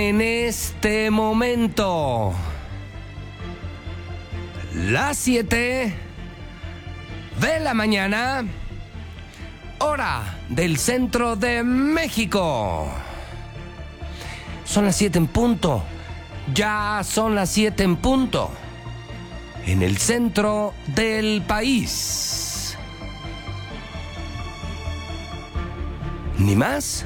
En este momento, las 7 de la mañana, hora del centro de México. Son las 7 en punto. Ya son las 7 en punto. En el centro del país. Ni más,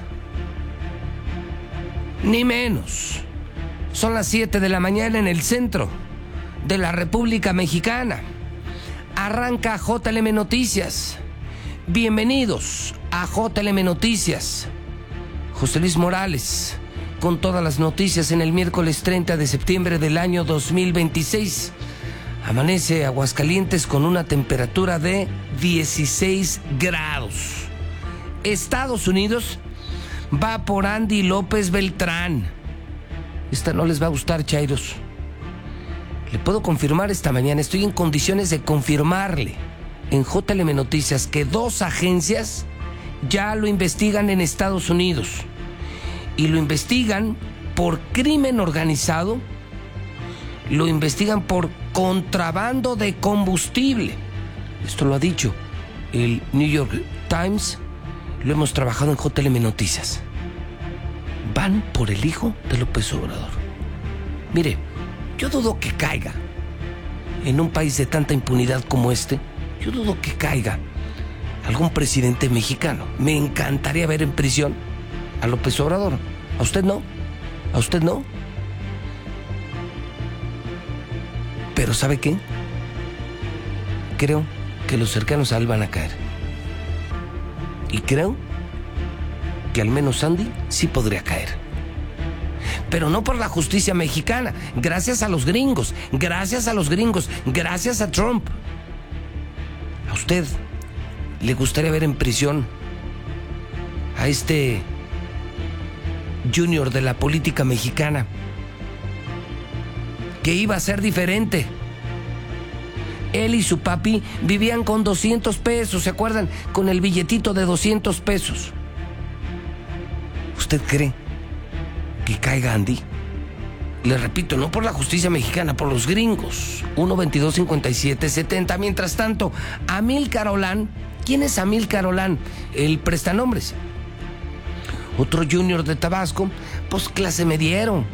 ni menos. Son las 7 de la mañana en el centro de la República Mexicana. Arranca JLM Noticias. Bienvenidos a JLM Noticias. José Luis Morales, con todas las noticias en el miércoles 30 de septiembre del año 2026. Amanece Aguascalientes con una temperatura de 16 grados. Estados Unidos va por Andy López Beltrán. Esta no les va a gustar, chairos. Le puedo confirmar esta mañana, estoy en condiciones de confirmarle en JLM Noticias que 2 agencias ya lo investigan en Estados Unidos. Y lo investigan por crimen organizado, lo investigan por contrabando de combustible. Esto lo ha dicho el New York Times. Lo hemos trabajado en JLM Noticias. Van por el hijo de López Obrador. Mire, yo dudo que caiga en un país de tanta impunidad como este. Yo dudo que caiga algún presidente mexicano. Me encantaría ver en prisión a López Obrador. ¿A usted no? ¿A usted no? Pero ¿sabe qué? Creo que los cercanos a él van a caer. Y creo que al menos Andy sí podría caer. Pero no por la justicia mexicana. Gracias a los gringos. Gracias a los gringos. Gracias a Trump. ¿A usted le gustaría ver en prisión a este junior de la política mexicana que iba a ser diferente? Él y su papi vivían con 200 pesos, ¿se acuerdan? Con el billetito de 200 pesos. ¿Usted cree que caiga Andy? Le repito, no por la justicia mexicana, por los gringos. 1-22-57-70. Mientras tanto, Amílcar Olán. ¿Quién es Amílcar Olán? El prestanombres. Otro junior de Tabasco, pues clase mediero.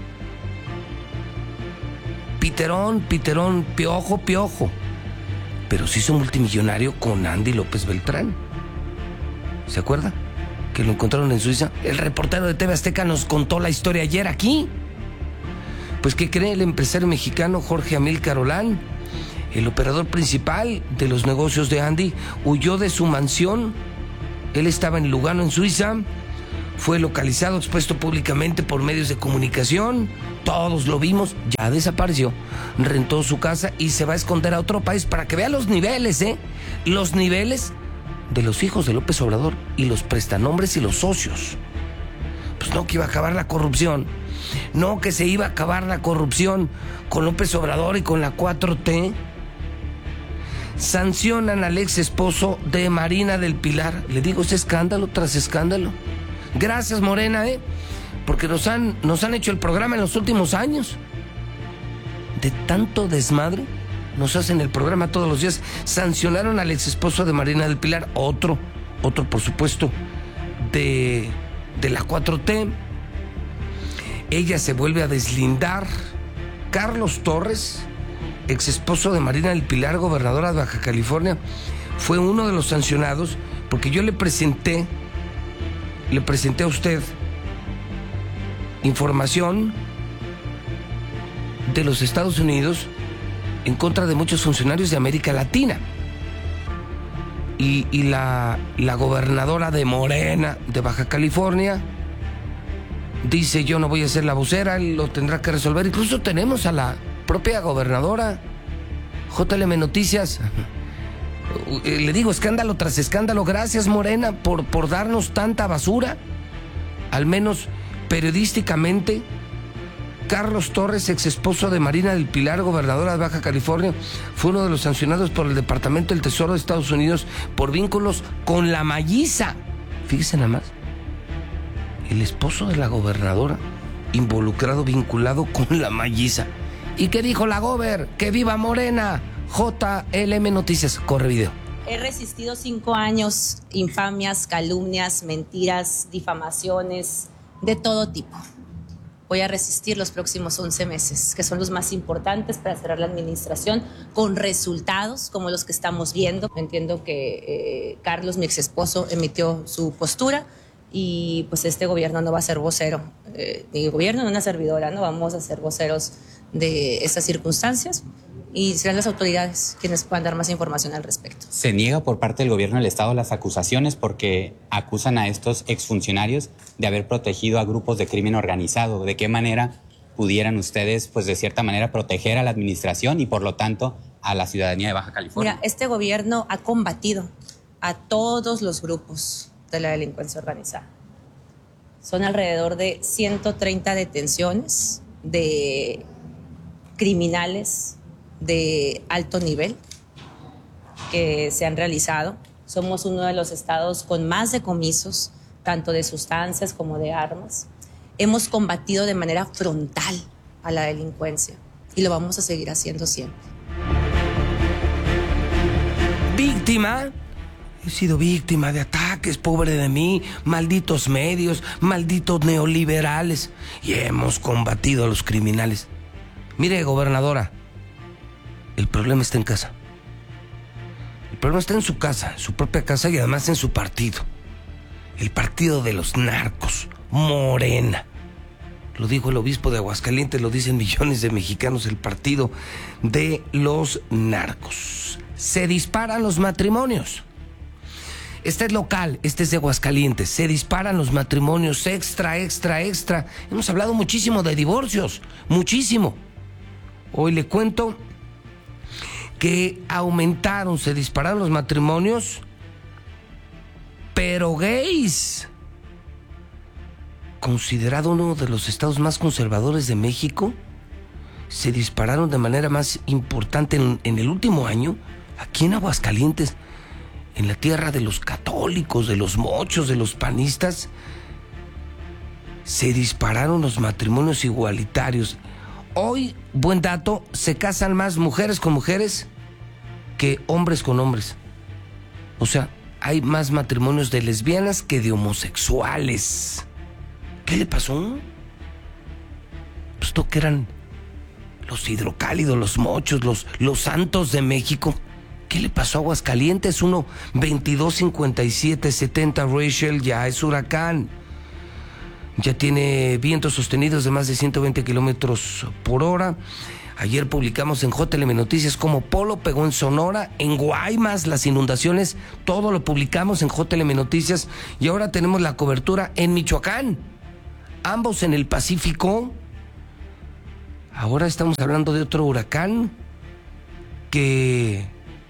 Piterón, piojo. Pero se hizo multimillonario con Andy López Beltrán. ¿Se acuerda? Que lo encontraron en Suiza. El reportero de TV Azteca nos contó la historia ayer aquí. Pues, ¿qué cree el empresario mexicano Jorge Amílcar Olán? El operador principal de los negocios de Andy huyó de su mansión. Él estaba en Lugano, en Suiza. Fue localizado, expuesto públicamente por medios de comunicación. Todos lo vimos. Ya desapareció. Rentó su casa y se va a esconder a otro país para que vea los niveles, los niveles de los hijos de López Obrador y los prestanombres y los socios. Pues no, que iba a acabar la corrupción. No, que se iba a acabar la corrupción con López Obrador y con la 4T. Sancionan al ex esposo de Marina del Pilar. Le digo, es escándalo tras escándalo. Gracias, Morena, porque nos han hecho el programa en los últimos años. De tanto desmadre, nos hacen el programa todos los días. Sancionaron al ex esposo de Marina del Pilar, otro por supuesto, de la 4T. Ella se vuelve a deslindar. Carlos Torres, ex esposo de Marina del Pilar, gobernadora de Baja California, fue uno de los sancionados, porque yo le presenté a usted información de los Estados Unidos en contra de muchos funcionarios de América Latina. Y la gobernadora de Morena de Baja California dice: yo no voy a ser la vocera, él lo tendrá que resolver. Incluso tenemos a la propia gobernadora. JLM Noticias. Le digo, escándalo tras escándalo. Gracias, Morena, por darnos tanta basura. Al menos periodísticamente. Carlos Torres, ex esposo de Marina del Pilar, gobernadora de Baja California, fue uno de los sancionados por el Departamento del Tesoro de Estados Unidos por vínculos con la Malliza. Fíjese nada más. El esposo de la gobernadora involucrado, vinculado con la Malliza. ¿Y qué dijo la Gober? ¡Que viva Morena! JLM Noticias, corre video. He resistido 5 años, infamias, calumnias, mentiras, difamaciones, de todo tipo. Voy a resistir los próximos 11 meses, que son los más importantes para cerrar la administración, con resultados como los que estamos viendo. Entiendo que Carlos, mi exesposo, emitió su postura y pues este gobierno no va a ser vocero. Mi gobierno, no una servidora, no vamos a ser voceros de estas circunstancias. Y serán las autoridades quienes puedan dar más información al respecto. Se niega por parte del gobierno del Estado las acusaciones porque acusan a estos exfuncionarios de haber protegido a grupos de crimen organizado. ¿De qué manera pudieran ustedes, pues de cierta manera, proteger a la administración y por lo tanto a la ciudadanía de Baja California? Mira, este gobierno ha combatido a todos los grupos de la delincuencia organizada. Son alrededor de 130 detenciones de criminales de alto nivel que se han realizado. Somos uno de los estados con más decomisos, tanto de sustancias como de armas. Hemos combatido de manera frontal a la delincuencia y lo vamos a seguir haciendo siempre. ¿Víctima? He sido víctima de ataques, pobre de mí, malditos medios, malditos neoliberales, y hemos combatido a los criminales. Mire, gobernadora, el problema está en casa. El problema está en su casa, en su propia casa y además en su partido. El partido de los narcos, Morena. Lo dijo el obispo de Aguascalientes, lo dicen millones de mexicanos, el partido de los narcos. Se disparan los matrimonios. Este es local, este es de Aguascalientes. Se disparan los matrimonios extra. Hemos hablado muchísimo de divorcios, muchísimo. Hoy le cuento que aumentaron, se dispararon los matrimonios, pero gays. Considerado uno de los estados más conservadores de México, se dispararon de manera más importante en el último año, aquí en Aguascalientes, en la tierra de los católicos, de los mochos, de los panistas. Se dispararon los matrimonios igualitarios. Hoy, buen dato, se casan más mujeres con mujeres que hombres con hombres. O sea, hay más matrimonios de lesbianas que de homosexuales. ¿Qué le pasó? Pues esto que eran los hidrocálidos, los mochos, los santos de México. ¿Qué le pasó a Aguascalientes? 1-22-57-70 Rachel ya es huracán. Ya tiene vientos sostenidos de más de 120 kilómetros por hora. Ayer publicamos en JLM Noticias cómo Polo pegó en Sonora, en Guaymas, las inundaciones, todo lo publicamos en JLM Noticias. Y ahora tenemos la cobertura en Michoacán, ambos en el Pacífico. Ahora estamos hablando de otro huracán que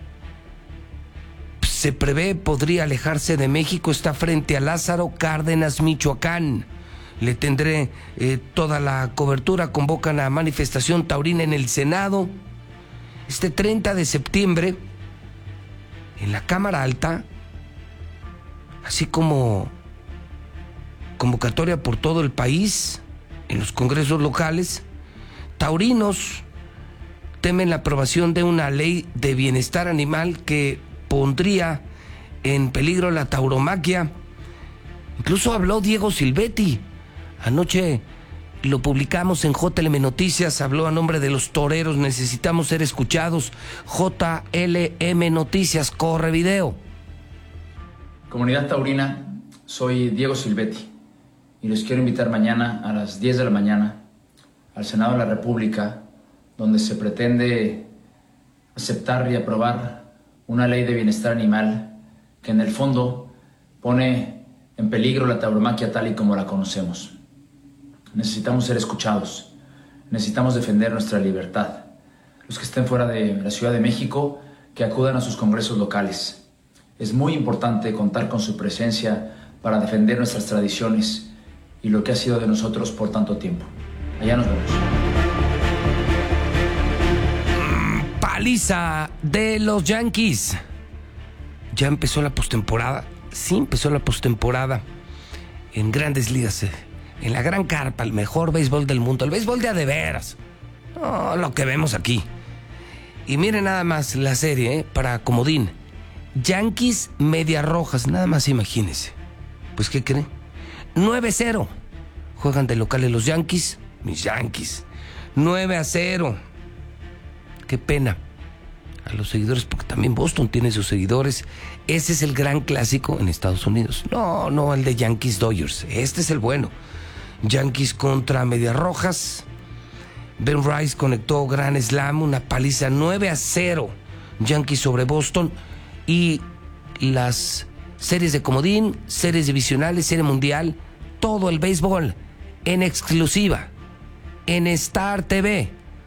se prevé podría alejarse de México. Está frente a Lázaro Cárdenas, Michoacán. Le tendré toda la cobertura. Convocan a manifestación taurina en el Senado. Este 30 de septiembre, en la Cámara Alta, así como convocatoria por todo el país, en los congresos locales, taurinos temen la aprobación de una ley de bienestar animal que pondría en peligro la tauromaquia. Incluso habló Diego Silvetti. Anoche lo publicamos en JLM Noticias, habló a nombre de los toreros, necesitamos ser escuchados. JLM Noticias, corre video. Comunidad taurina, soy Diego Silvetti y los quiero invitar mañana a las 10 de la mañana al Senado de la República, donde se pretende aceptar y aprobar una ley de bienestar animal que en el fondo pone en peligro la tauromaquia tal y como la conocemos. Necesitamos ser escuchados, necesitamos defender nuestra libertad. Los que estén fuera de la Ciudad de México, que acudan a sus congresos locales. Es muy importante contar con su presencia para defender nuestras tradiciones y lo que ha sido de nosotros por tanto tiempo. Allá nos vemos. Paliza de los Yankees. Ya empezó la postemporada. Sí, empezó la postemporada en Grandes Ligas. en la gran carpa, el mejor béisbol del mundo, el béisbol de a de veras. No, lo que vemos aquí. Y miren nada más la serie, para comodín. Yankees Medias Rojas, nada más imagínense. Pues, ¿qué creen? 9-0. Juegan de locales los Yankees, mis Yankees. 9-0. Qué pena a los seguidores, porque también Boston tiene sus seguidores. Ese es el gran clásico en Estados Unidos. No el de Yankees Dodgers. Este es el bueno. Yankees contra Medias Rojas. Ben Rice conectó gran slam, una paliza 9-0. Yankees sobre Boston. Y las series de comodín, series divisionales, serie mundial, todo el béisbol en exclusiva en Star TV,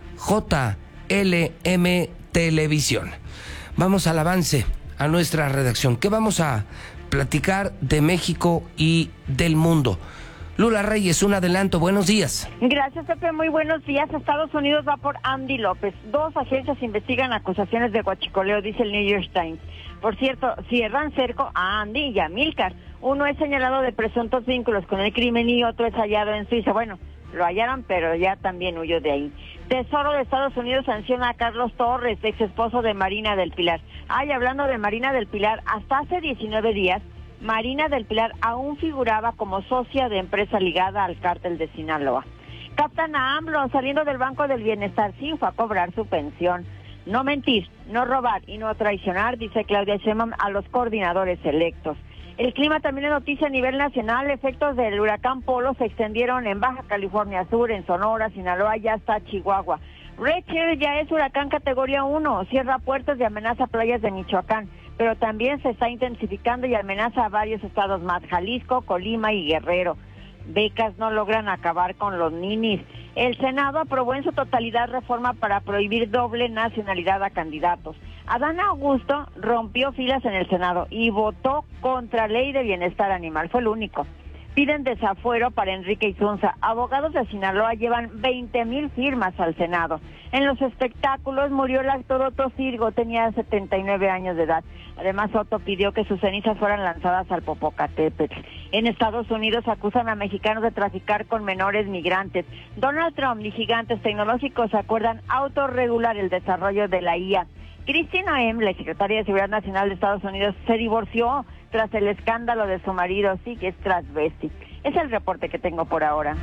JLM Televisión. Vamos al avance, a nuestra redacción. ¿Qué vamos a platicar de México y del mundo? Lula Reyes, un adelanto. Buenos días. Gracias, Pepe. Muy buenos días. Estados Unidos va por Andy López. 2 agencias investigan acusaciones de huachicoleo, dice el New York Times. Por cierto, cierran cerco a Andy y a Milcar. Uno es señalado de presuntos vínculos con el crimen y otro es hallado en Suiza. Bueno, lo hallaron, pero ya también huyó de ahí. Tesoro de Estados Unidos sanciona a Carlos Torres, ex esposo de Marina del Pilar. Y hablando de Marina del Pilar, hasta hace 19 días, Marina del Pilar aún figuraba como socia de empresa ligada al cártel de Sinaloa. Captan a AMLO saliendo del Banco del Bienestar, sí, fue a cobrar su pensión. No mentir, no robar y no traicionar, dice Claudia Sheinbaum a los coordinadores electos. El clima también es noticia a nivel nacional. Efectos del huracán Polo se extendieron en Baja California Sur, en Sonora, Sinaloa y hasta Chihuahua. Rachel ya es huracán categoría 1, cierra puertos y amenaza playas de Michoacán, pero también se está intensificando y amenaza a varios estados más, Jalisco, Colima y Guerrero. Becas no logran acabar con los ninis. El Senado aprobó en su totalidad reforma para prohibir doble nacionalidad a candidatos. Adán Augusto rompió filas en el Senado y votó contra ley de bienestar animal, fue el único. Piden desafuero para Enrique Isunza. Abogados de Sinaloa llevan 20,000 firmas al Senado. En los espectáculos murió el actor Otto Sirgo, tenía 79 años de edad. Además, Otto pidió que sus cenizas fueran lanzadas al Popocatépetl. En Estados Unidos acusan a mexicanos de traficar con menores migrantes. Donald Trump y gigantes tecnológicos acuerdan autorregular el desarrollo de la IA. Christine Noem, la secretaria de Seguridad Nacional de Estados Unidos, se divorció tras el escándalo de su marido, sí, que es transvesti. Es el reporte que tengo por ahora.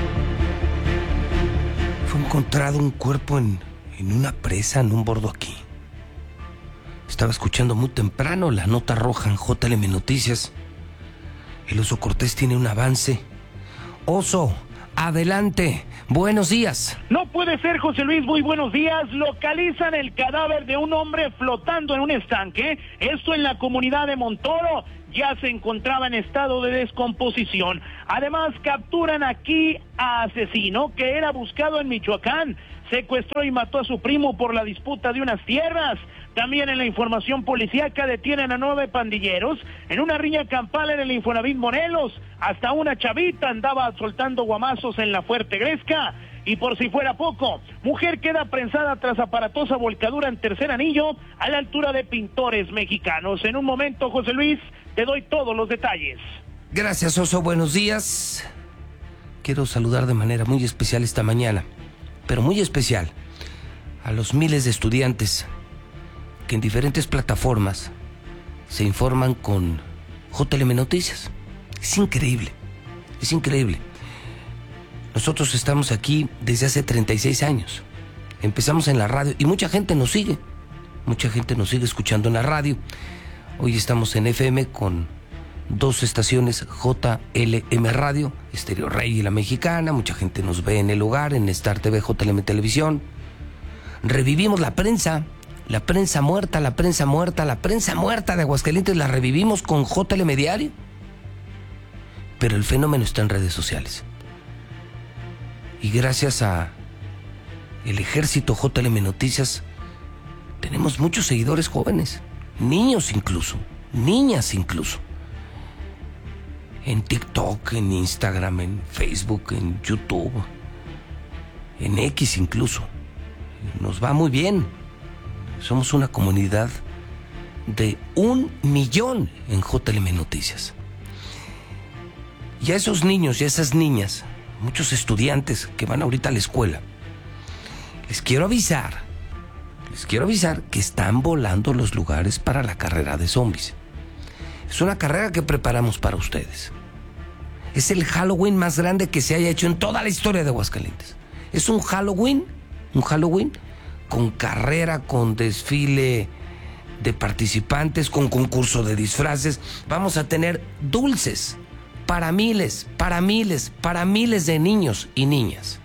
Fue encontrado un cuerpo en una presa, en un bordo aquí. Estaba escuchando muy temprano la nota roja en JLM Noticias. El Oso Cortés tiene un avance. Oso, adelante. Buenos días. No puede ser, José Luis, muy buenos días. Localizan el cadáver de un hombre flotando en un estanque, esto en la comunidad de Montoro. Ya se encontraba en estado de descomposición. Además, capturan aquí a asesino que era buscado en Michoacán. Secuestró y mató a su primo por la disputa de unas tierras. También en la información policíaca detienen a 9 pandilleros en una riña campal en el Infonavit Morelos. Hasta una chavita andaba soltando guamazos en la Fuerte Gresca. Y por si fuera poco, mujer queda prensada tras aparatosa volcadura en Tercer Anillo a la altura de Pintores Mexicanos. En un momento, José Luis, te doy todos los detalles. Gracias, Oso, buenos días. Quiero saludar de manera muy especial esta mañana, pero muy especial, a los miles de estudiantes que en diferentes plataformas se informan con JLM Noticias. Es increíble, es increíble. Nosotros estamos aquí desde hace 36 años. Empezamos en la radio y mucha gente nos sigue. Mucha gente nos sigue escuchando en la radio. Hoy estamos en FM con 2 estaciones, JLM Radio, Estéreo Rey y La Mexicana. Mucha gente nos ve en el hogar, en Star TV, JLM Televisión. Revivimos la prensa muerta, la prensa muerta de Aguascalientes, la revivimos con JLM Diario. Pero el fenómeno está en redes sociales. Y gracias a el ejército JLM Noticias, tenemos muchos seguidores jóvenes, niños incluso, niñas incluso. En TikTok, en Instagram, en Facebook, en YouTube, en X incluso. Nos va muy bien. Somos una comunidad de 1 millón en JLM Noticias. Y a esos niños y a esas niñas, muchos estudiantes que van ahorita a la escuela, les quiero avisar que están volando los lugares para la carrera de zombies. Es una carrera que preparamos para ustedes. Es el Halloween más grande que se haya hecho en toda la historia de Aguascalientes. Es un Halloween con carrera, con desfile de participantes, con concurso de disfraces. Vamos a tener dulces para miles de niños y niñas.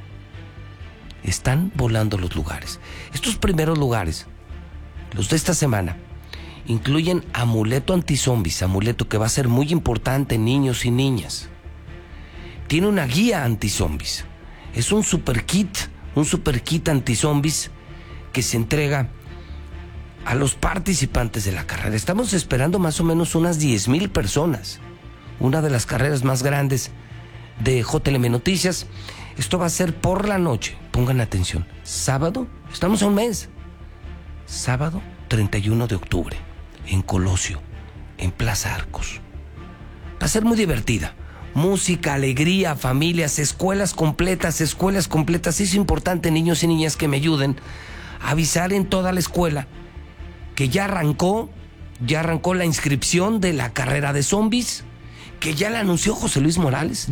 Están volando los lugares. Estos primeros lugares, los de esta semana, incluyen amuleto antizombies, amuleto que va a ser muy importante en niños y niñas. Tiene una guía antizombies. Es un super kit antizombies que se entrega a los participantes de la carrera. Estamos esperando más o menos unas 10,000 personas. Una de las carreras más grandes de JLM Noticias. Esto va a ser por la noche. Pongan atención. Sábado, estamos a un mes. Sábado 31 de octubre, en Colosio, en Plaza Arcos. Va a ser muy divertida. Música, alegría, familias, escuelas completas. Es importante, niños y niñas, que me ayuden a avisar en toda la escuela que ya arrancó la inscripción de la carrera de zombies, que ya lo anunció José Luis Morales.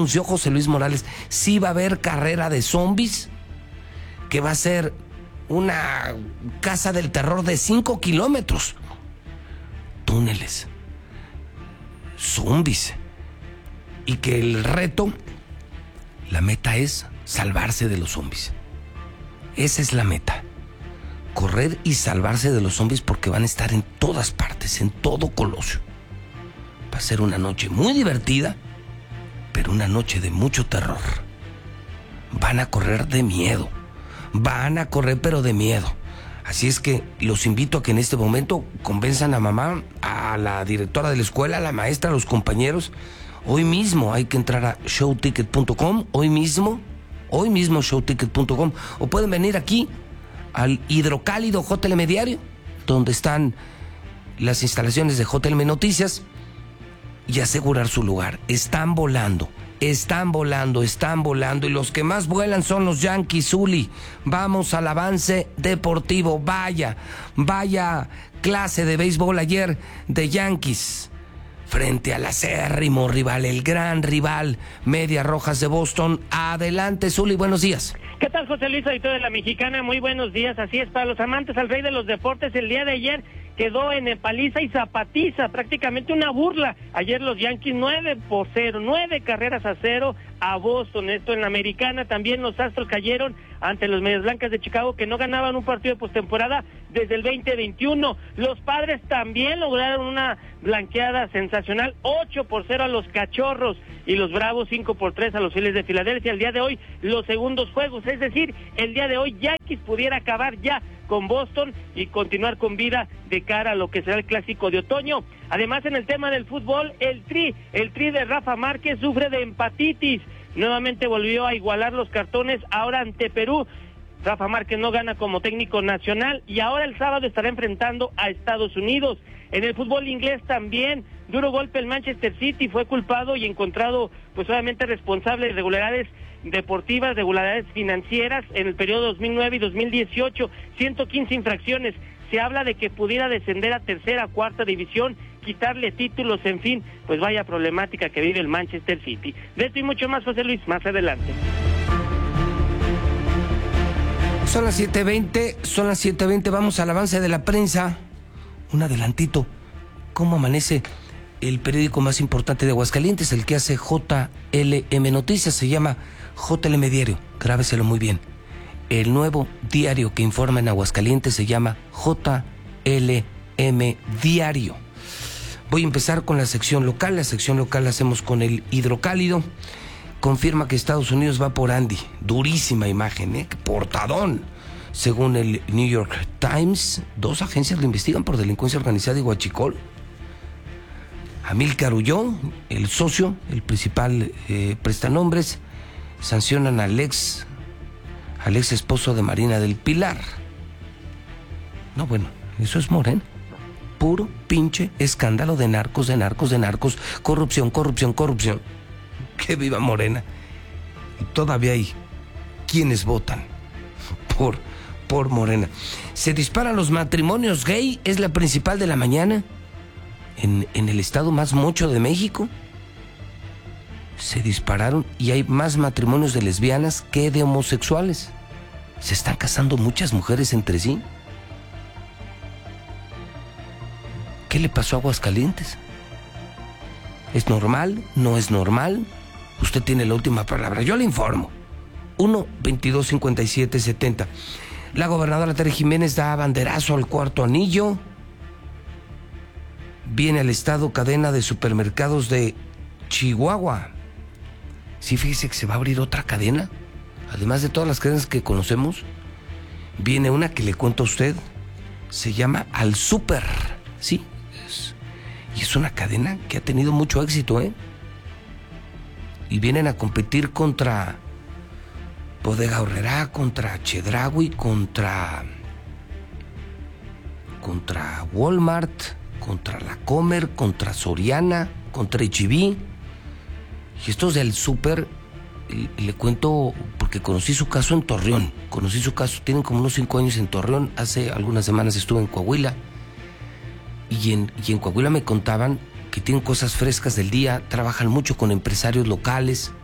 Sí va a haber carrera de zombies, que va a ser una casa del terror de 5 kilómetros. Túneles, zombies, y que el reto, la meta es salvarse de los zombies. Esa es la meta. Correr y salvarse de los zombies, porque van a estar en todas partes, en todo Colosio. Va a ser una noche muy divertida, pero una noche de mucho terror. Van a correr de miedo. Pero de miedo. Así es que los invito a que en este momento convenzan a mamá, a la directora de la escuela, a la maestra, a los compañeros. Hoy mismo hay que entrar a showticket.com. Hoy mismo showticket.com. O pueden venir aquí al Hidrocálido JLM Diario, donde están las instalaciones de JLM Noticias, y asegurar su lugar. Están volando, y los que más vuelan son los Yankees, Zuli. Vamos al avance deportivo. Vaya clase de béisbol ayer de Yankees frente al acérrimo rival, el gran rival, Medias Rojas de Boston. Adelante, Zuli, buenos días. ¿Qué tal, José Luis, auditor de La Mexicana? Muy buenos días. Así es, para los amantes al rey de los deportes, el día de ayer quedó en paliza y zapatiza, prácticamente una burla. Ayer los Yankees 9-0, 9 carreras a 0 a Boston. Esto en la Americana. También los Astros cayeron ante los Medias Blancas de Chicago, que no ganaban un partido de postemporada desde el 2021. Los Padres también lograron una blanqueada sensacional, 8-0 a los Cachorros, y los Bravos 5-3 a los Phillies de Filadelfia. El día de hoy los segundos juegos, es decir, el día de hoy Yankees pudiera acabar ya con Boston y continuar con vida de cara a lo que será el clásico de otoño. Además, en el tema del fútbol, el tri de Rafa Márquez sufre de empatitis. Nuevamente volvió a igualar los cartones, ahora ante Perú. Rafa Márquez no gana como técnico nacional y ahora el sábado estará enfrentando a Estados Unidos. En el fútbol inglés también, duro golpe el Manchester City, fue culpado y encontrado pues obviamente responsable de irregularidades deportivas, irregularidades financieras en el periodo 2009 y 2018, 115 infracciones. Se habla de que pudiera descender a tercera, cuarta división, quitarle títulos, en fin, pues vaya problemática que vive el Manchester City. De esto y mucho más, José Luis, más adelante. Son las 7:20, vamos al avance de la prensa. Un adelantito. ¿Cómo amanece el periódico más importante de Aguascalientes? El que hace JLM Noticias, se llama JLM Diario. Grábeselo muy bien. El nuevo diario que informa en Aguascalientes se llama JLM Diario. Voy a empezar con la sección local. La sección local la hacemos con el Hidrocálido. Confirma que Estados Unidos va por Andy. Durísima imagen, portadón. Según el New York Times, 2 agencias lo investigan por delincuencia organizada y huachicol. Amílcar huyó, el socio, el principal prestanombres. Sancionan al ex esposo de Marina del Pilar. No, bueno, eso es Morena. puro pinche escándalo de narcos, corrupción. Que viva Morena. Y todavía hay quienes votan por Morena. Se disparan los matrimonios gay, es la principal de la mañana. En el estado más mocho de México se dispararon y hay más matrimonios de lesbianas que de homosexuales. Se están casando muchas mujeres entre sí. ¿Qué le pasó a Aguascalientes? ¿Es normal? ¿No es normal? Usted tiene la última palabra. Yo le informo. 1-22-57-70. La gobernadora Tere Jiménez da banderazo al cuarto anillo. Viene al estado cadena de supermercados de Chihuahua. Sí, fíjese que se va a abrir otra cadena. Además de todas las cadenas que conocemos, viene una que le cuento a usted. Se llama Al Super. Sí, y es una cadena que ha tenido mucho éxito, ¿eh? Y vienen a competir contra Bodega Aurrerá, contra Chedraui, contra Walmart, contra La Comer, contra Soriana, contra H-E-B. Y estos del Super, le cuento porque conocí su caso en Torreón. Tienen como unos 5 años en Torreón. Hace algunas semanas estuve en Coahuila. Y en Coahuila me contaban que tienen cosas frescas del día, trabajan mucho con empresarios locales.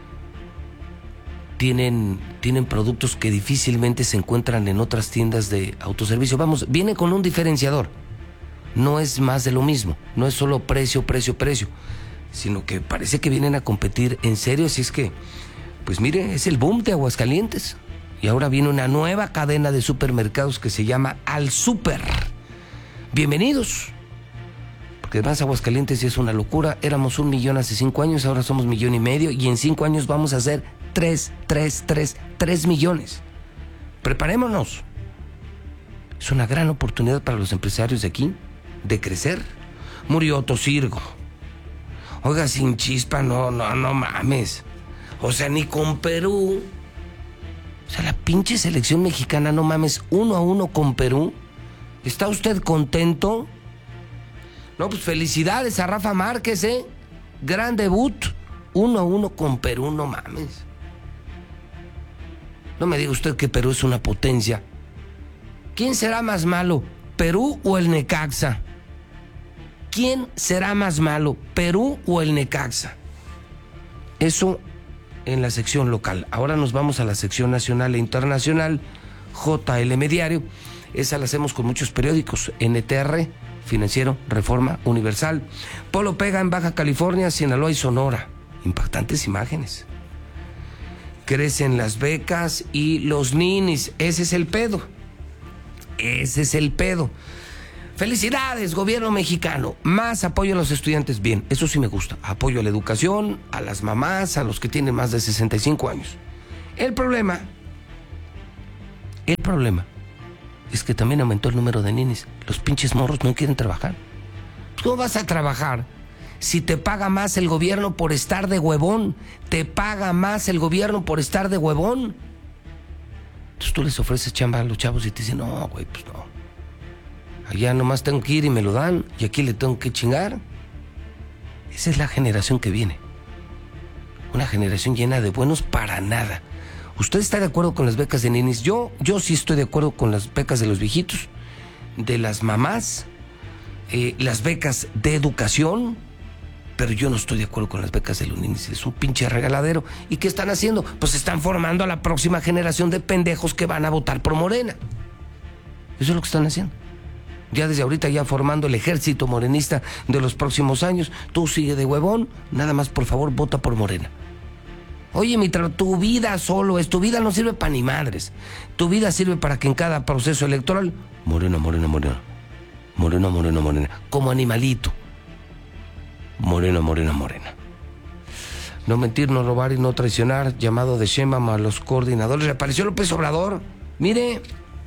Tienen productos que difícilmente se encuentran en otras tiendas de autoservicio. Vamos, viene con un diferenciador. No es más de lo mismo. No es solo precio, sino que parece que vienen a competir en serio. Así es que, pues mire, es el boom de Aguascalientes. Y ahora viene una nueva cadena de supermercados que se llama Al Super. Bienvenidos. Porque además Aguascalientes es una locura. Éramos 1 millón hace 5 años, ahora somos 1,5 millones. Y en 5 años vamos a hacer 3 millones. Preparémonos. Es una gran oportunidad para los empresarios de aquí de crecer. Murió Otto Sirgo. Oiga, sin chispa, no mames. O sea, ni con Perú. O sea, la pinche selección mexicana, no mames, 1-1 con Perú. ¿Está usted contento? No, pues felicidades a Rafa Márquez, ¿eh? Gran debut. 1-1 con Perú, no mames. No me diga usted que Perú es una potencia. ¿Quién será más malo, Perú o el Necaxa? ¿Quién será más malo, Perú o el Necaxa? Eso en la sección local. Ahora nos vamos a la sección nacional e internacional. JLM Diario. Esa la hacemos con muchos periódicos. NTR, Financiero, Reforma, Universal. Polo pega en Baja California, Sinaloa y Sonora. Impactantes imágenes. Crecen las becas y los ninis. Ese es el pedo. Felicidades, gobierno mexicano. Más apoyo a los estudiantes. Bien, eso sí me gusta. Apoyo a la educación, a las mamás, a los que tienen más de 65 años. El problema es que también aumentó el número de ninis. Los pinches morros no quieren trabajar. ¿Cómo vas a trabajar si te paga más el gobierno por estar de huevón? Entonces tú les ofreces chamba a los chavos y te dicen, no, güey, pues no. Allá nomás tengo que ir y me lo dan, y aquí le tengo que chingar. Esa es la generación que viene. Una generación llena de buenos para nada. ¿Usted está de acuerdo con las becas de ninis? Yo sí estoy de acuerdo con las becas de los viejitos, de las mamás, las becas de educación, pero yo no estoy de acuerdo con las becas de los ninis. Es un pinche regaladero. ¿Y qué están haciendo? Pues están formando a la próxima generación de pendejos que van a votar por Morena. Eso es lo que están haciendo. Ya desde ahorita ya formando el ejército morenista de los próximos años. Tú sigue de huevón, nada más por favor vota por Morena. Oye, tu vida solo es, tu vida no sirve para ni madres. Tu vida sirve para que en cada proceso electoral, Morena. Como animalito. Morena. No mentir, no robar y no traicionar. Llamado de Sheinbaum a los coordinadores. Reapareció López Obrador. Mire.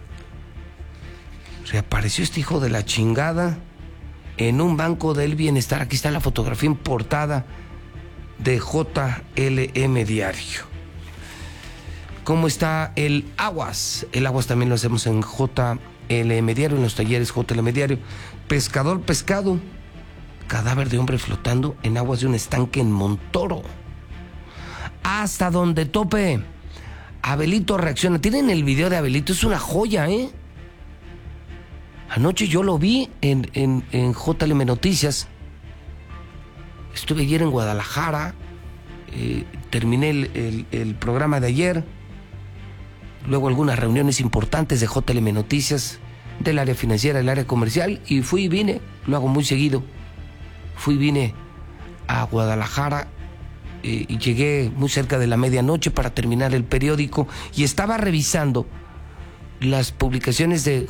Reapareció este hijo de la chingada en un banco del bienestar. Aquí está la fotografía en portada de JLM Diario. cómo está el Aguas. El Aguas también lo hacemos en JLM Diario, en los talleres JLM Diario. Pescador pescado, cadáver de hombre flotando en aguas de un estanque en Montoro. Hasta donde tope. Abelito reacciona. ¿Tienen el video de Abelito? Es una joya, ¿eh? Anoche yo lo vi en JLM Noticias. Estuve ayer en Guadalajara. Terminé el programa de ayer. Luego algunas reuniones importantes de JLM Noticias, del área financiera, del área comercial. Y fui y vine. Lo hago muy seguido. Fui y vine a Guadalajara. Y llegué muy cerca de la medianoche para terminar el periódico y estaba revisando las publicaciones de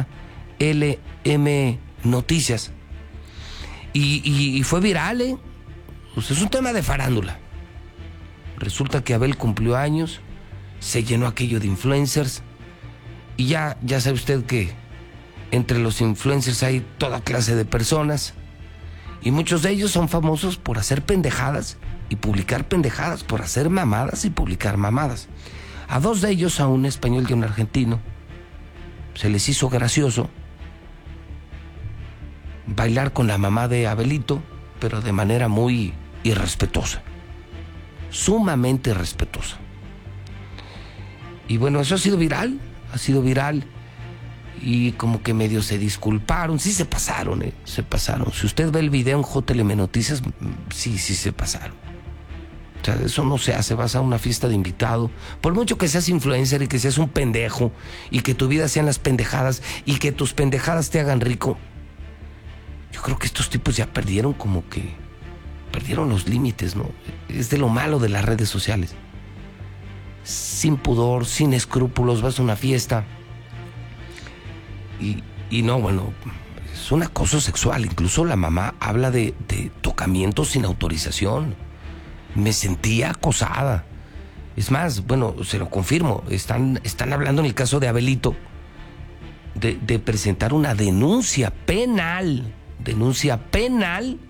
JLM Noticias y fue viral, ¿eh? Pues es un tema de farándula. Resulta que Abel cumplió años, se llenó aquello de influencers y ya sabe usted que entre los influencers hay toda clase de personas y muchos de ellos son famosos por hacer pendejadas y publicar pendejadas, por hacer mamadas y publicar mamadas. A dos de ellos, a un español y a un argentino, se les hizo gracioso bailar con la mamá de Abelito, pero de manera muy irrespetuosa, sumamente irrespetuosa. Y bueno, eso ha sido viral y como que medio se disculparon, sí se pasaron. Si usted ve el video en JLM Noticias, sí se pasaron. O sea, eso no se hace. Vas a una fiesta de invitado, por mucho que seas influencer y que seas un pendejo y que tu vida sean las pendejadas y que tus pendejadas te hagan rico. Yo creo que estos tipos ya perdieron los límites, ¿no? Es de lo malo de las redes sociales. Sin pudor, sin escrúpulos, vas a una fiesta y no, bueno, es un acoso sexual. Incluso la mamá habla de tocamientos sin autorización. Me sentía acosada. Es más, bueno, se lo confirmo. Están hablando en el caso de Abelito de presentar una denuncia penal. Denuncia penal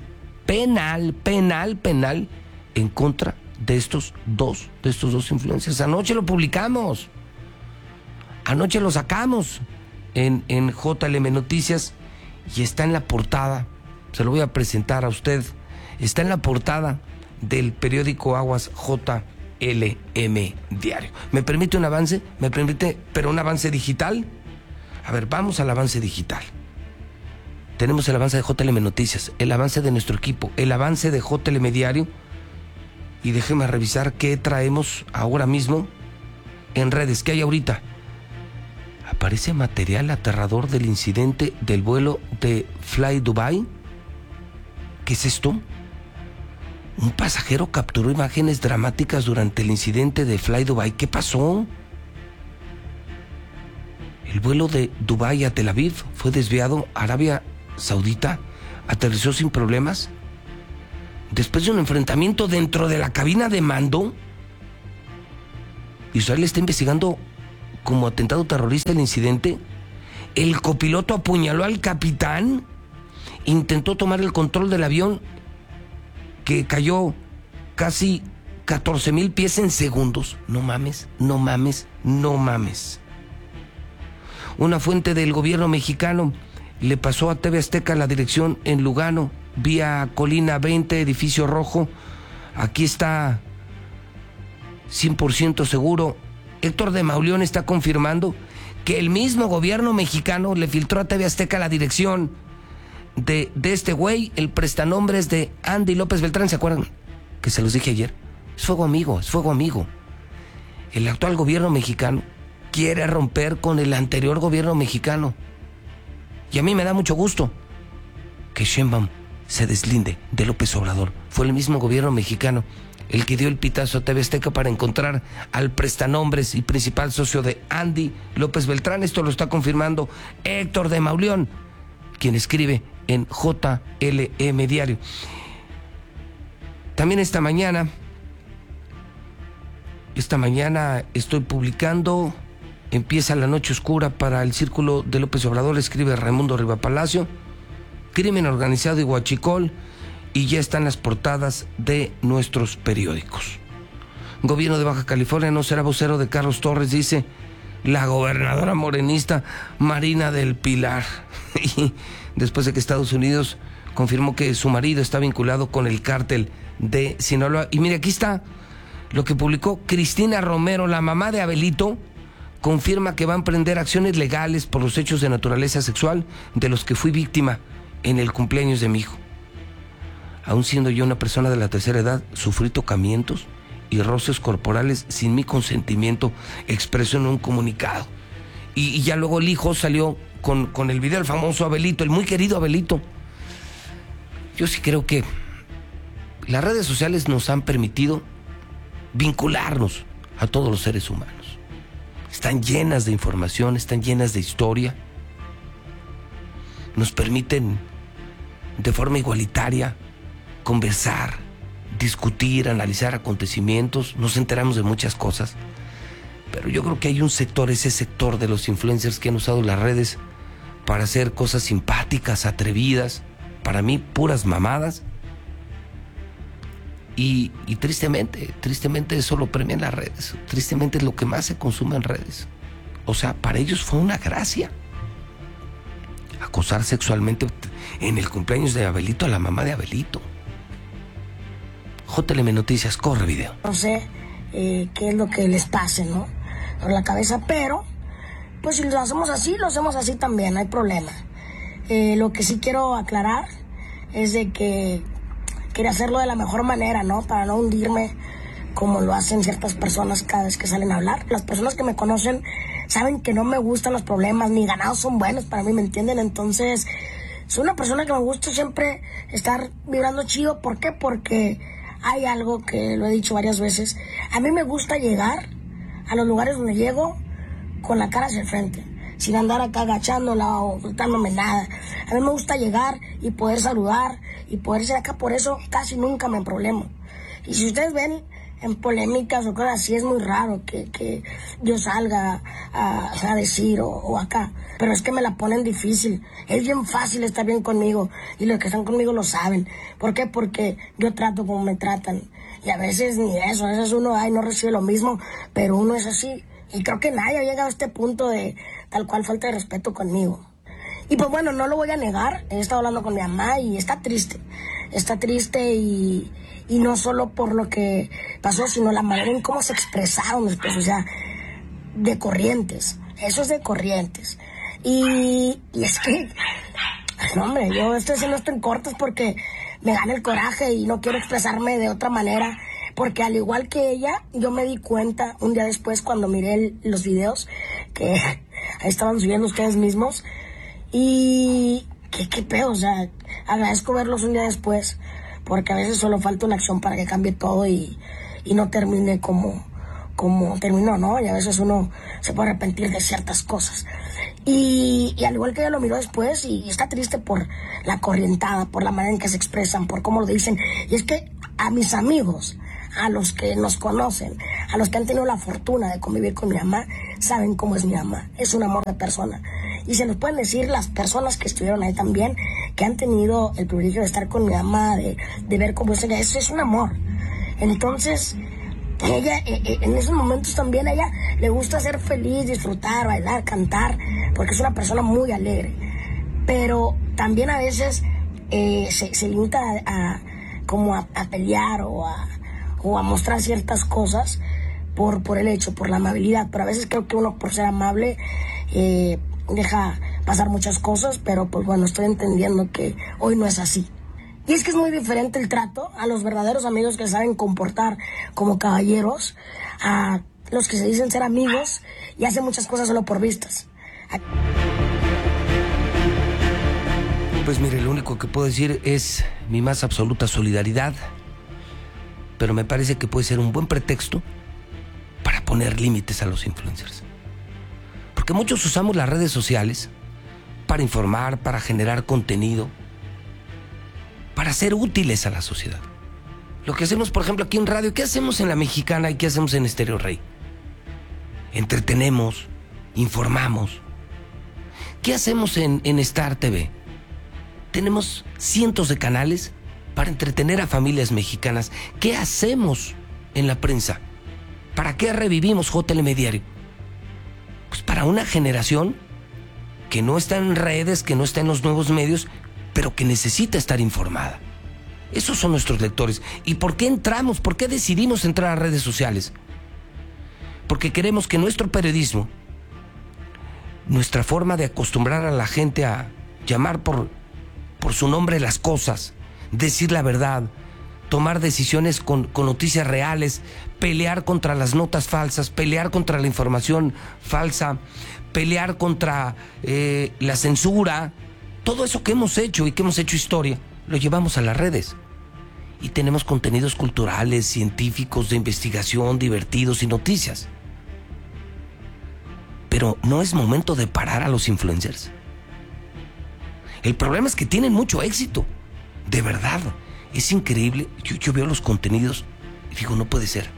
en contra de estos dos influencers. Anoche lo publicamos. Anoche lo sacamos en JLM Noticias y está en la portada. Se lo voy a presentar a usted. Está en la portada del periódico Aguas JLM Diario. ¿Me permite un avance? Pero un avance digital. A ver, vamos al avance digital. Tenemos el avance de JLM Noticias, el avance de nuestro equipo, el avance de JLM Diario. Y déjeme revisar qué traemos ahora mismo en redes. ¿Qué hay ahorita? Aparece material aterrador del incidente del vuelo de Fly Dubai. ¿Qué es esto? Un pasajero capturó imágenes dramáticas durante el incidente de Fly Dubai. ¿Qué pasó? El vuelo de Dubái a Tel Aviv fue desviado a Arabia Saudita. Aterrizó sin problemas. Después de un enfrentamiento dentro de la cabina de mando, Israel está investigando como atentado terrorista el incidente. El copiloto apuñaló al capitán. Intentó tomar el control del avión que cayó casi 14,000 pies en segundos. No mames. Una fuente del gobierno mexicano le pasó a TV Azteca la dirección en Lugano, vía Colina 20, edificio rojo. Aquí está 100% seguro. Héctor de Mauleón está confirmando que el mismo gobierno mexicano le filtró a TV Azteca la dirección de este güey, el prestanombres de Andy López Beltrán. ¿Se acuerdan? Que se los dije ayer. Es fuego amigo. El actual gobierno mexicano quiere romper con el anterior gobierno mexicano. Y a mí me da mucho gusto que Sheinbaum se deslinde de López Obrador. Fue el mismo gobierno mexicano el que dio el pitazo a TV Azteca para encontrar al prestanombres y principal socio de Andy López Beltrán. Esto lo está confirmando Héctor de Mauleón, quien escribe en JLM Diario. También esta mañana estoy publicando Empieza la noche oscura para el círculo de López Obrador, escribe Raimundo Rivapalacio. Crimen organizado y huachicol, y ya están las portadas de nuestros periódicos. gobierno de Baja California no será vocero de Carlos Torres, dice la gobernadora morenista Marina del Pilar. Y después de que Estados Unidos confirmó que su marido está vinculado con el cártel de Sinaloa. Y mire, aquí está lo que publicó Cristina Romero, la mamá de Abelito, confirma que va a emprender acciones legales por los hechos de naturaleza sexual de los que fui víctima en el cumpleaños de mi hijo. Aún siendo yo una persona de la tercera edad, sufrí tocamientos y roces corporales sin mi consentimiento, expresó en un comunicado. Y ya luego el hijo salió con el video del famoso Abelito, el muy querido Abelito. Yo sí creo que las redes sociales nos han permitido vincularnos a todos los seres humanos. Están llenas de información, están llenas de historia. Nos permiten de forma igualitaria conversar, discutir, analizar acontecimientos. Nos enteramos de muchas cosas. Pero yo creo que hay un sector, ese sector de los influencers que han usado las redes para hacer cosas simpáticas, atrevidas, para mí puras mamadas. Y tristemente eso lo premian las redes. Tristemente es lo que más se consume en redes. O sea, para ellos fue una gracia acosar sexualmente en el cumpleaños de Abelito a la mamá de Abelito. JLM Noticias, corre video. No sé qué es lo que les pase, ¿no? Por la cabeza, pero pues si lo hacemos así también, no hay problema. Lo que sí quiero aclarar es de que quería hacerlo de la mejor manera, ¿no? Para no hundirme como lo hacen ciertas personas cada vez que salen a hablar. Las personas que me conocen saben que no me gustan los problemas, mis ganados son buenos para mí, ¿me entienden? Entonces, soy una persona que me gusta siempre estar vibrando chido. ¿Por qué? Porque hay algo que lo he dicho varias veces. A mí me gusta llegar a los lugares donde llego con la cara hacia el frente, sin andar acá agachándola o ocultándome nada. A mí me gusta llegar y poder saludar y poder ser acá, por eso casi nunca me problemo. Y si ustedes ven en polémicas o cosas así, es muy raro que yo salga a decir o acá. Pero es que me la ponen difícil. Es bien fácil estar bien conmigo y los que están conmigo lo saben. ¿Por qué? Porque yo trato como me tratan. Y a veces ni eso, a veces uno no recibe lo mismo, pero uno es así. Y creo que nadie ha llegado a este punto de tal cual falta de respeto conmigo. Y pues bueno, no lo voy a negar, he estado hablando con mi mamá y está triste y no solo por lo que pasó, sino la manera en cómo se expresaron después, o sea, de Corrientes, eso es de Corrientes. Y es que, no hombre, yo estoy haciendo esto en cortos porque me gana el coraje y no quiero expresarme de otra manera, porque al igual que ella, yo me di cuenta un día después cuando miré los videos que ahí estaban subiendo ustedes mismos. Y qué pedo, o sea, agradezco verlos un día después, porque a veces solo falta una acción para que cambie todo y no termine como terminó, ¿no? Y a veces uno se puede arrepentir de ciertas cosas. Y al igual que ella lo miró después y está triste por la corrientada, por la manera en que se expresan, por cómo lo dicen. Y es que a mis amigos, a los que nos conocen, a los que han tenido la fortuna de convivir con mi mamá, saben cómo es mi mamá. Es un amor de persona. Y se nos pueden decir las personas que estuvieron ahí también, que han tenido el privilegio de estar con mi mamá, de ver cómo es ella. Eso es un amor. Entonces, ella, en esos momentos también a ella le gusta ser feliz, disfrutar, bailar, cantar, porque es una persona muy alegre. Pero también a veces se limita a pelear o a mostrar ciertas cosas por el hecho, por la amabilidad. Pero a veces creo que uno, por ser amable, deja pasar muchas cosas, pero pues bueno, estoy entendiendo que hoy no es así. Y es que es muy diferente el trato a los verdaderos amigos que saben comportar como caballeros, a los que se dicen ser amigos y hacen muchas cosas solo por vistas. Pues mire, lo único que puedo decir es mi más absoluta solidaridad, pero me parece que puede ser un buen pretexto para poner límites a los influencers. Porque muchos usamos las redes sociales para informar, para generar contenido, para ser útiles a la sociedad. Lo que hacemos, por ejemplo, aquí en radio, ¿qué hacemos en La Mexicana y qué hacemos en Estéreo Rey? Entretenemos, informamos. ¿Qué hacemos en Star TV? Tenemos cientos de canales para entretener a familias mexicanas. ¿Qué hacemos en la prensa? ¿Para qué revivimos JLM Diario? Pues para una generación que no está en redes, que no está en los nuevos medios, pero que necesita estar informada. Esos son nuestros lectores. ¿Y por qué entramos? ¿Por qué decidimos entrar a redes sociales? Porque queremos que nuestro periodismo, nuestra forma de acostumbrar a la gente a llamar por su nombre las cosas, decir la verdad, tomar decisiones con noticias reales, pelear contra las notas falsas, pelear contra la información falsa, pelear contra la censura. Todo eso que hemos hecho y que hemos hecho historia, lo llevamos a las redes. Y tenemos contenidos culturales, científicos, de investigación, divertidos y noticias. Pero no es momento de parar a los influencers. El problema es que tienen mucho éxito. De verdad, es increíble. Yo veo los contenidos y digo, no puede ser.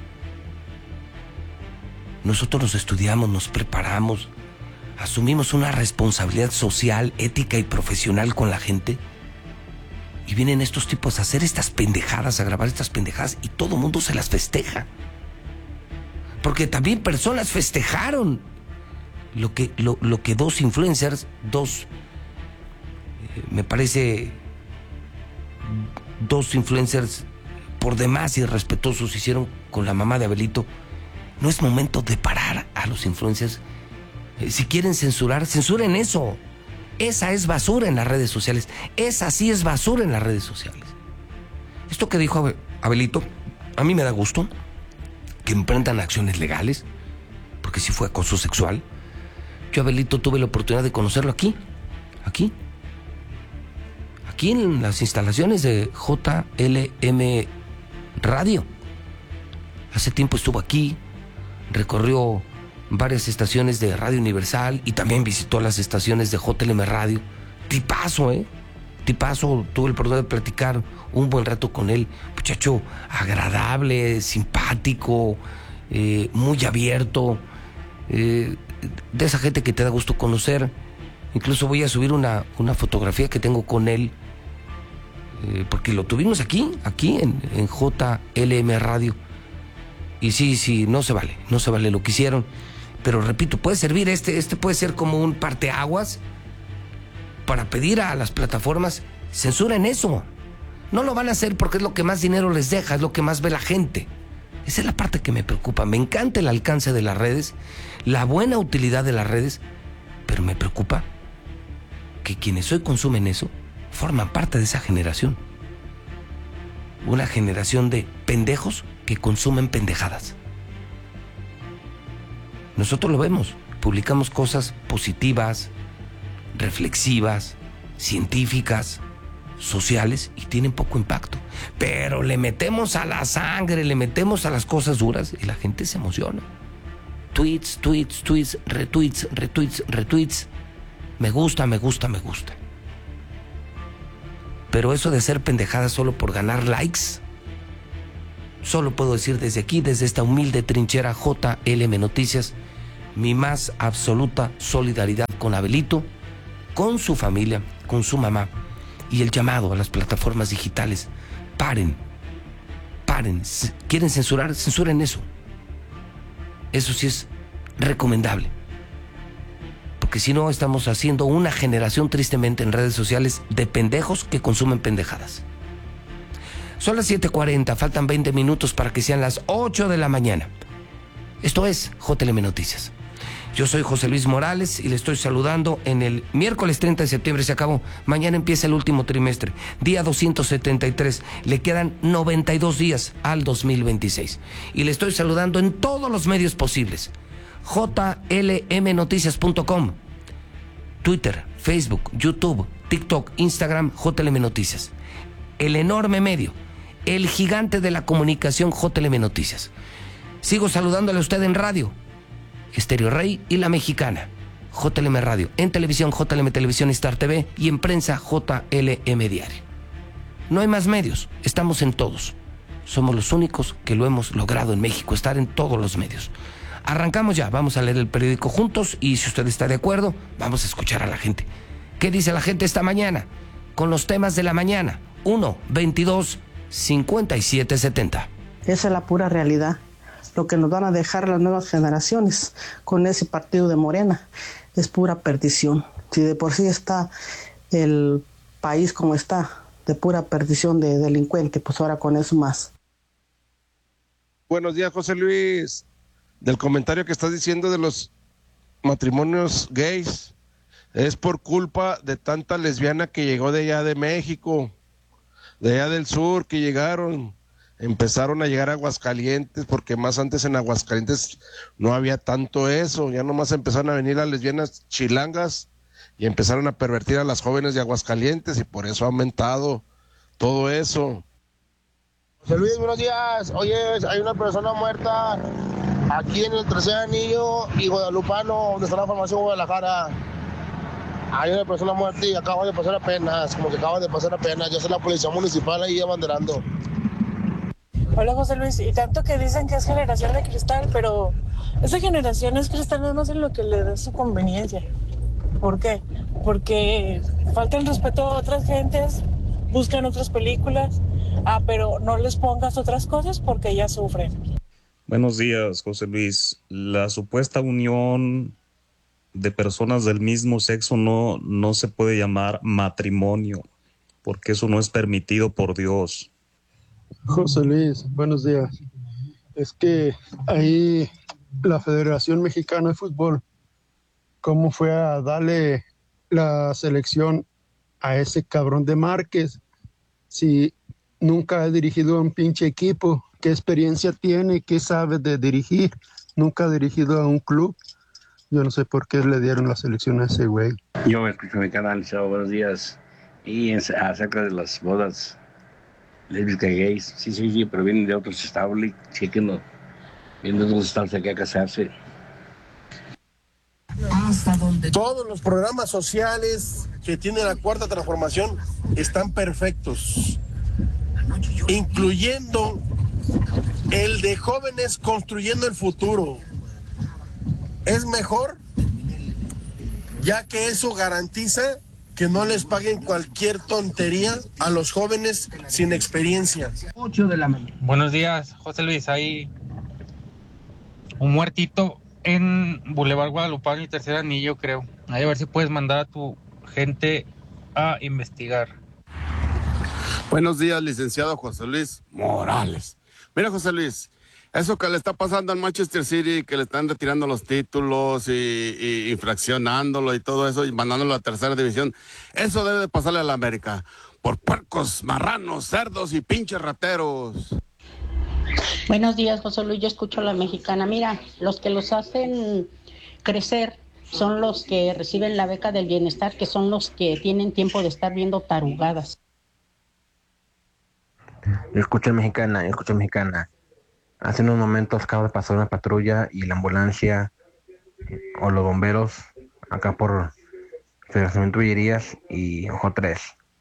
Nosotros nos estudiamos, nos preparamos, asumimos una responsabilidad social, ética y profesional con la gente. Y vienen estos tipos a hacer estas pendejadas, a grabar estas pendejadas, y todo el mundo se las festeja. Porque también personas festejaron lo que dos influencers, me parece, dos influencers por demás irrespetuosos hicieron con la mamá de Abelito. No es momento de parar a los influencers. Si quieren censurar, censuren eso. Esa es basura en las redes sociales. Esa sí es basura en las redes sociales. Esto que dijo Abelito, a mí me da gusto que emprendan acciones legales, porque sí fue acoso sexual. Yo, Abelito, tuve la oportunidad de conocerlo aquí en las instalaciones de JLM Radio. Hace tiempo estuvo aquí, recorrió varias estaciones de Radio Universal y también visitó las estaciones de JLM Radio. Tipazo, tipazo. Tuve la oportunidad de platicar un buen rato con él. Muchacho agradable, simpático, muy abierto, de esa gente que te da gusto conocer. Incluso voy a subir una fotografía que tengo con él, porque lo tuvimos aquí en JLM Radio. Y sí, no se vale lo que hicieron. Pero repito, puede servir, este puede ser como un parteaguas para pedir a las plataformas, censuren eso. No lo van a hacer porque es lo que más dinero les deja, es lo que más ve la gente. Esa es la parte que me preocupa. Me encanta el alcance de las redes, la buena utilidad de las redes, pero me preocupa que quienes hoy consumen eso forman parte de esa generación. Una generación de pendejos que consumen pendejadas. Nosotros lo vemos, publicamos cosas positivas, reflexivas, científicas, sociales, y tienen poco impacto. Pero le metemos a la sangre, le metemos a las cosas duras y la gente se emociona. Tweets, retweets. Me gusta. Pero eso de hacer pendejadas solo por ganar likes, solo puedo decir desde aquí, desde esta humilde trinchera JLM Noticias, mi más absoluta solidaridad con Abelito, con su familia, con su mamá, y el llamado a las plataformas digitales. Paren. ¿Quieren censurar? Censuren eso. Eso sí es recomendable. Porque si no, estamos haciendo una generación, tristemente, en redes sociales de pendejos que consumen pendejadas. Son las 7:40, faltan 20 minutos para que sean las 8 de la mañana. Esto es JLM Noticias. Yo soy José Luis Morales y le estoy saludando en el miércoles 30 de septiembre. Se acabó. Mañana empieza el último trimestre. Día 273. Le quedan 92 días al 2026. Y le estoy saludando en todos los medios posibles. JLMnoticias.com, Twitter, Facebook, YouTube, TikTok, Instagram, JLM Noticias. El enorme medio, el gigante de la comunicación, JLM Noticias. Sigo saludándole a usted en radio, Estéreo Rey y La Mexicana, JLM Radio. En televisión, JLM Televisión y Star TV. Y en prensa, JLM Diario. No hay más medios, estamos en todos. Somos los únicos que lo hemos logrado en México, estar en todos los medios. Arrancamos ya, vamos a leer el periódico juntos y si usted está de acuerdo, vamos a escuchar a la gente. ¿Qué dice la gente esta mañana? Con los temas de la mañana. 1-22-5770. Esa es la pura realidad. lo que nos van a dejar las nuevas generaciones con ese partido de Morena es pura perdición. Si de por sí está el país como está, de pura perdición de delincuente, pues ahora con eso más. Buenos días, José Luis. Del comentario que estás diciendo de los matrimonios gays, es por culpa de tanta lesbiana que llegó de allá de México, de allá del sur, que empezaron a llegar a Aguascalientes, porque más antes en Aguascalientes no había tanto eso, ya nomás empezaron a venir las lesbianas chilangas y empezaron a pervertir a las jóvenes de Aguascalientes y por eso ha aumentado todo eso. José Luis, buenos días. Oye, hay una persona muerta aquí en el Tercer Anillo y Guadalupano, donde está la farmacia Guadalajara. Hay una persona muerta y acaba de pasar apenas, ya está la policía municipal ahí abanderando. Hola José Luis, y tanto que dicen que es generación de cristal, pero esa generación es cristal nada más en lo que le da su conveniencia. ¿Por qué? Porque faltan respeto a otras gentes, buscan otras películas, pero no les pongas otras cosas porque ellas sufren. Buenos días, José Luis. La supuesta unión de personas del mismo sexo no se puede llamar matrimonio, porque eso no es permitido por Dios. José Luis, buenos días. Es que ahí la Federación Mexicana de Fútbol, ¿cómo fue a darle la selección a ese cabrón de Márquez? Si nunca ha dirigido a un pinche equipo, ¿qué experiencia tiene? ¿Qué sabe de dirigir? Nunca ha dirigido a un club. Yo no sé por qué le dieron la selección a ese güey. Yo escucho mi canal, chao, buenos días. Y acerca de las bodas lésbicas gays, sí, pero vienen de otros estados, chequenlo. Vienen de otros estados que hay que casarse. Todos los programas sociales que tiene la Cuarta Transformación están perfectos, incluyendo el de jóvenes construyendo el futuro. Es mejor, ya que eso garantiza que no les paguen cualquier tontería a los jóvenes sin experiencia. 8 de la mañana. Buenos días, José Luis. Hay un muertito en Boulevard Guadalupano y Tercer Anillo, creo. Ahí a ver si puedes mandar a tu gente a investigar. Buenos días, licenciado José Luis Morales. Mira, José Luis, eso que le está pasando al Manchester City, que le están retirando los títulos y infraccionándolo y todo eso y mandándolo a la tercera división, eso debe de pasarle a la América por puercos, marranos, cerdos y pinches rateros. Buenos días, José Luis, yo escucho a la mexicana. Mira, los que los hacen crecer son los que reciben la beca del bienestar, que son los que tienen tiempo de estar viendo tarugadas. Yo escucho a mexicana. Hace unos momentos acaba de pasar una patrulla y la ambulancia o los bomberos acá por Federación Tullerías y Ojo 3.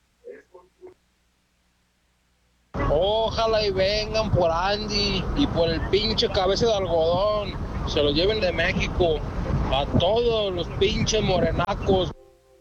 Ojalá y vengan por Andy y por el pinche cabeza de algodón, se los lleven de México a todos los pinches morenacos.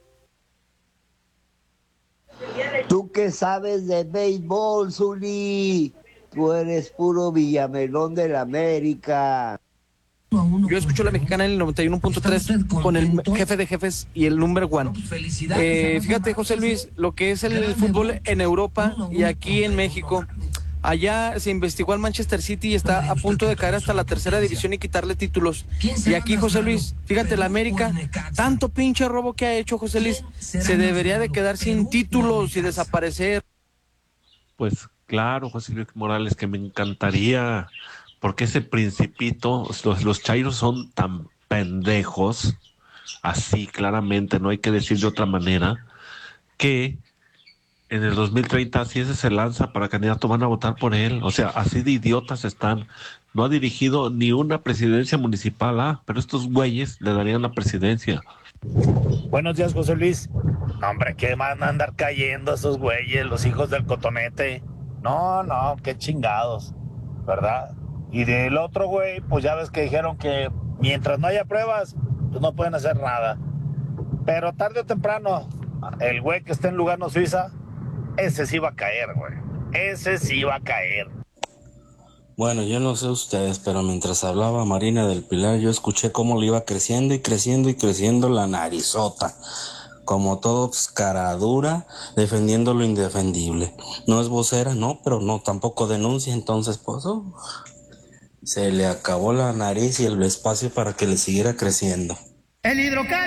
¿Tú qué sabes de béisbol, Zuli? Tú eres puro Villamelón de la América. Yo escucho a la mexicana en el 91.3 con el jefe de jefes y el number one. Fíjate, José Luis, lo que es el fútbol en Europa y aquí en México. Allá se investigó al Manchester City y está a punto de caer hasta la tercera división y quitarle títulos. Y aquí, José Luis, fíjate, la América, tanto pinche robo que ha hecho, José Luis, se debería de quedar sin títulos y desaparecer. Pues claro, José Luis Morales, que me encantaría, porque ese Principito, los chairos son tan pendejos, así claramente, no hay que decir de otra manera, que en el 2030, si ese se lanza para candidato, van a votar por él. O sea, así de idiotas están. No ha dirigido ni una presidencia municipal, pero estos güeyes le darían la presidencia. Buenos días, José Luis. No, hombre, ¿qué van a andar cayendo esos güeyes, los hijos del cotonete? No, qué chingados, ¿verdad? Y del otro güey, pues ya ves que dijeron que mientras no haya pruebas, pues no pueden hacer nada. Pero tarde o temprano, el güey que está en Lugano, Suiza, ese sí va a caer, güey. Ese sí va a caer. Bueno, yo no sé ustedes, pero mientras hablaba Marina del Pilar, yo escuché cómo le iba creciendo y creciendo y creciendo la narizota. Como todo, pues, cara dura, defendiendo lo indefendible. No es vocera, no, pero no, tampoco denuncia, entonces, pues, se le acabó la nariz y el espacio para que le siguiera creciendo. El hidrocálido